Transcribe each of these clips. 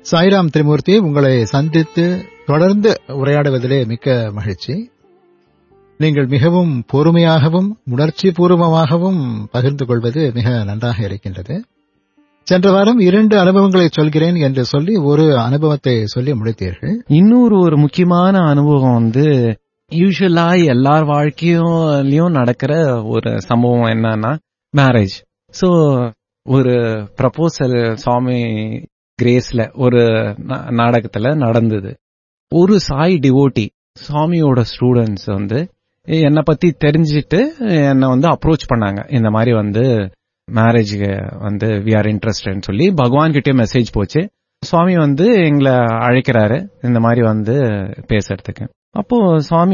சாய்ராம் திரிமூர்த்தி, உங்களை சந்தித்து தொடர்ந்து உரையாடுவதிலே மிக்க மகிழ்ச்சி. நீங்கள் மிகவும் பொறுமையாகவும் உணர்ச்சி பூர்வமாகவும் பகிர்ந்து கொள்வது மிக நன்றாக இருக்கின்றது. சென்ற வாரம் 2 அனுபவங்களை சொல்கிறேன் என்று சொல்லி ஒரு அனுபவத்தை சொல்லி முடித்தீர்கள். ஒரு முக்கியமான அனுபவம் யூசுவலா எல்லார் வாழ்க்கையிலும் நடக்கிற ஒரு சம்பவம் என்னன்னா மேரேஜ். சோ ஒரு ப்ரப்போசல் சுவாமி கிரேஸ்ல ஒரு நாடகத்துல நடந்தது. ஒரு சாய் டிவோட்டி சுவாமியோட ஸ்டூடெண்ட்ஸ் என்னை பத்தி தெரிஞ்சிட்டு என்னை அப்ரோச் பண்ணாங்க. இந்த மாதிரி மேரேஜுக்கு வி ஆர் இன்ட்ரெஸ்டட்னு சொல்லி பகவான் கிட்டே மெசேஜ் போச்சு. சுவாமி எங்களை அழைக்கிறாரு இந்த மாதிரி பேசுறதுக்கு. அப்போ சுவாமி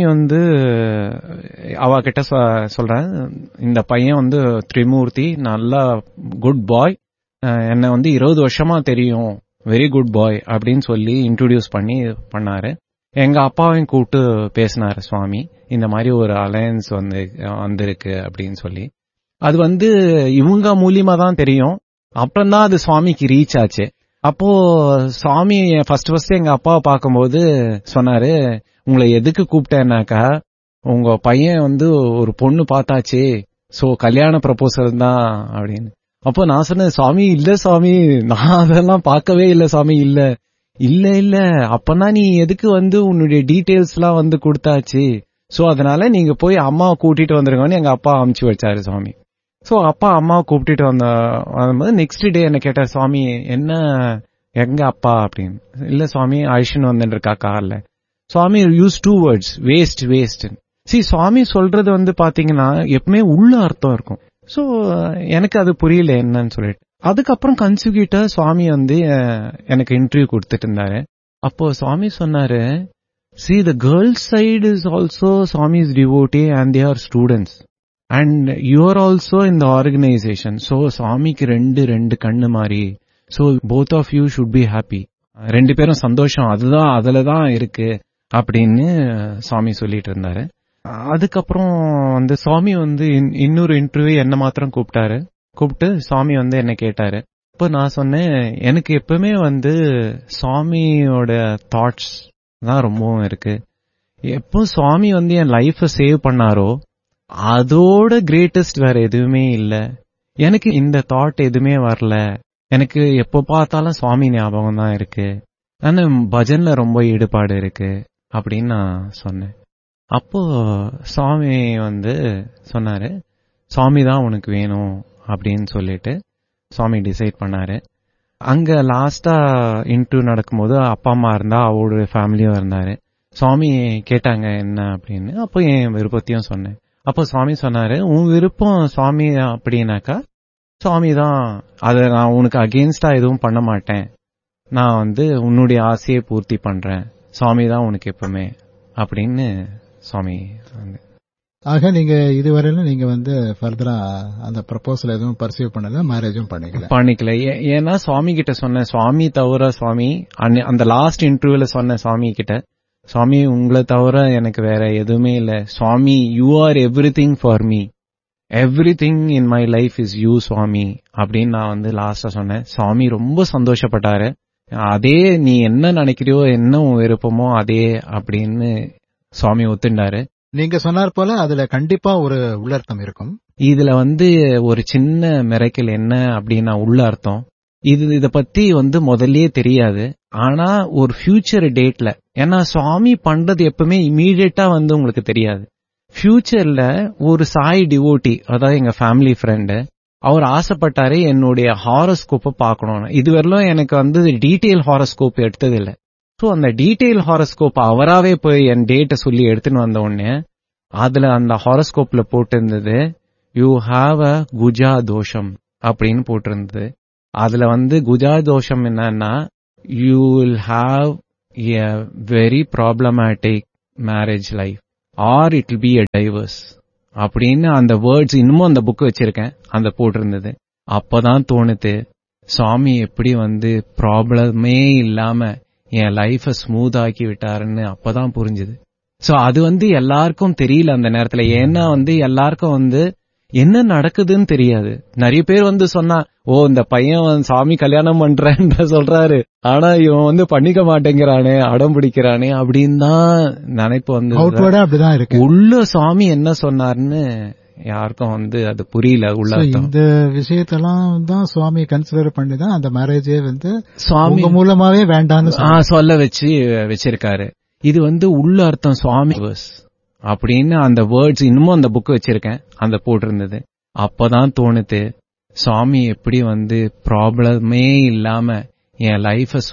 அவகிட்ட சொல்றேன், இந்த பையன் திரிமூர்த்தி நல்ல குட் பாய், என்னை 20 வருஷமா தெரியும், வெரி குட் பாய் அப்படின்னு சொல்லி இன்ட்ரோடியூஸ் பண்ணாரு. எங்க அப்பாவையும் கூப்பிட்டு பேசினாரு சுவாமி, இந்த மாதிரி ஒரு அலையன்ஸ் வந்திருக்கு அப்படின்னு சொல்லி. அது இவங்க மூலியமா தான் தெரியும். அப்புறம் தான் அது சுவாமிக்கு ரீச் ஆச்சு. அப்போ சுவாமி ஃபர்ஸ்ட் எங்க அப்பாவை பார்க்கும்போது சொன்னாரு, உங்களை எதுக்கு கூப்பிட்டேன்னாக்கா உங்க பையன் ஒரு பொண்ணு பார்த்தாச்சு, சோ கல்யாண ப்ரப்போசல் தான் அப்படின்னு. அப்போ நான் சொன்னேன், சுவாமி இல்ல சுவாமி, நான் அதெல்லாம் பார்க்கவே இல்ல சுவாமி, இல்ல அப்பனா நீ எதுக்கு உன்னுடைய டீடைல்ஸ் எல்லாம் கொடுத்தாச்சு, சோ அதனால நீங்க போய் அம்மாவை கூட்டிட்டு வந்துருங்கன்னு எங்க அப்பா அமுச்சு வச்சாரு சுவாமி. சோ அப்பா அம்மாவை கூப்பிட்டு வரும்போது நெக்ஸ்ட் டே என்ன கேட்டார், சுவாமி என்ன எங்க அப்பா அப்படின்னு. இல்ல சுவாமி ஐஷன் வந்துட்டு இருக்கா கார்ல. சுவாமி யூஸ் 2 words, வேஸ்ட். சுவாமி சொல்றது பாத்தீங்கன்னா எப்பவுமே உள்ள அர்த்தம் இருக்கும். சோ எனக்கு அது புரியல என்னன்னு சொல்லிட்டு அதுக்கப்புறம் கன்சியூகிட்ட சுவாமி எனக்கு இன்டர்வியூ கொடுத்துட்டு இருந்தாரு. அப்போ சுவாமி சொன்னாரு, see the girls side is also Swami's devotee and they are students and you are also in the organization, so சுவாமிக்கு ரெண்டு கண்ணு மாதிரி, so both of you should be happy, 2 பேரும் சந்தோஷம் அதுலதான் இருக்கு அப்படின்னு சுவாமி சொல்லிட்டு இருந்தாரு. அதுக்கப்புறம் சுவாமி இன்னொரு இன்டர்வியூ என்ன மாத்திரம் கூப்பிட்டு சுவாமி என்ன கேட்டாரு. இப்ப நான் சொன்னேன், எனக்கு எப்பவுமே சுவாமியோட தாட்ஸ் தான் ரொம்பவும் இருக்கு. எப்போ சுவாமி என் லைஃப சேவ் பண்ணாரோ அதோட கிரேட்டஸ்ட் வேற எதுவுமே இல்ல. எனக்கு இந்த தாட் எதுவுமே வரல. எனக்கு எப்போ பார்த்தாலும் சுவாமி ஞாபகம் தான் இருக்கு. ஆனா பஜன்ல ரொம்ப ஈடுபாடு இருக்கு அப்படின்னு நான் சொன்னேன். அப்போ சுவாமி சொன்னாரு, சுவாமி தான் உனக்கு வேணும் அப்படின்னு சொல்லிட்டு சுவாமி டிசைட் பண்ணாரு. அங்க லாஸ்டா இன்டர்வியூ நடக்கும்போது அப்பா அம்மா இருந்தா, அவரோட ஃபேமிலியும் இருந்தாரு. சுவாமி கேட்டாங்க என்ன அப்படின்னு. அப்போ என் விருப்பத்தையும் சொன்னேன். அப்போ சுவாமி சொன்னாரு, உன் விருப்பம் சுவாமி அப்படின்னாக்கா சுவாமி தான், அதை நான் உனக்கு அகெயின்ஸ்டா எதுவும் பண்ண மாட்டேன், நான் உன்னுடைய ஆசையை பூர்த்தி பண்றேன், சுவாமி தான் உனக்கு எப்பவுமே அப்படின்னு சுவாமி. ஆக நீங்க இதுவரையில நீங்க ஃபர்தரா அந்த ப்ரப்போசல் எதுவும் பர்சீவ் பண்ணல, மேரேஜும் பண்ணிக்கல. ஏன்னா சுவாமி கிட்ட சொன்ன, சுவாமி தவிர சுவாமி அந்த லாஸ்ட் இன்டர்வியூல சொன்ன சுவாமி கிட்ட, சுவாமி உங்களை தவிர எனக்கு வேற எதுவுமே இல்ல சுவாமி, you are everything for me, everything in my life is you சுவாமி அப்படின்னு நான் லாஸ்டா சொன்னேன். சுவாமி ரொம்ப சந்தோஷப்பட்டாரு. அதே நீ என்ன நினைக்கிறியோ என்ன விருப்பமோ அதே அப்படின்னு சுவாமி ஒத்துண்டாரு. நீங்க சொன்னார் போல அதுல கண்டிப்பா ஒரு உள்ளர்த்தம் இருக்கும். இதுல ஒரு சின்ன மிரக்கல் என்ன அப்படின்னா உள்ள அர்த்தம், இத பத்தி முதல்லயே தெரியாது. ஆனா ஒரு ஃபியூச்சர் டேட்ல, ஏன்னா சுவாமி பண்றது எப்பவுமே இமீடியட்டா உங்களுக்கு தெரியாது. ஃபியூச்சர்ல ஒரு சாய் டிவோட்டி, அதாவது எங்க ஃபேமிலி ஃப்ரெண்டு, அவர் ஆசைப்பட்டாரு என்னுடைய ஹாரோஸ்கோப்பை பார்க்கணும்னு. இதுவரையிலும் எனக்கு டீடைல் ஹாரோஸ்கோப் எடுத்தது இல்ல. சோ அந்த டீடைல் ஹாரோஸ்கோப் அவராவே போய் என் டேட்டை சொல்லி எடுத்துன்னு வந்த உடனே அதுல அந்த ஹாரோஸ்கோப்ல போட்டு இருந்தது, யூ ஹாவ் அ குஜா தோஷம் அப்படின்னு போட்டிருந்தது. அதுல குஜா தோஷம் என்னன்னா, you will have a very problematic marriage life R it will be a divorce அப்படின்னு அந்த வேர்ட்ஸ் இன்னமும் அந்த புக் வச்சிருக்கேன், அந்த போட்டிருந்தது. அப்பதான் தோணுது, சுவாமி எப்படி ப்ராப்ளமே இல்லாம என் லைஃப ஸ்மூத் ஆக்கி விட்டாருன்னு அப்பதான் புரிஞ்சுது. சோ அது எல்லாருக்கும் தெரியல அந்த நேரத்துல. ஏன்னா எல்லாருக்கும் என்ன நடக்குதுன்னு தெரியாது. நிறைய பேர் வந்து சொன்னா, ஓ இந்த பையன் சாமி கல்யாணம் பண்றேன்ற சொல்றாரு, ஆனா இவன் பண்ணிக்க மாட்டேங்கிறானே, அடம் பிடிக்கிறானே அப்படின்னு தான் நினைப்பு வந்து. அப்படிதான் இருக்கு. உள்ள சாமி என்ன சொன்னாருன்னு யாருக்கும் அது புரியல. உள்ள இந்த விஷயத்தெல்லாம் தான் சுவாமி கன்சிடர் பண்ணி தான் அந்த மேரேஜே சுவாமி மூலமாவே வேண்டான்னு சொல்ல வச்சிருக்காரு. இது உள்ள அர்த்தம் சுவாமி அப்படின்னு அந்த வேர்ட்ஸ் இன்னமும் அந்த புக் வச்சிருக்கேன், அந்த போட்டிருந்தது. அப்பதான் தோணுது, சுவாமி எப்படி ப்ராப்ளமே இல்லாம என் லைஃப